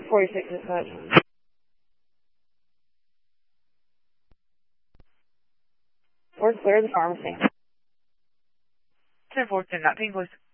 46 dispatch. 4 clear the pharmacy. 10-4, 10-19, please.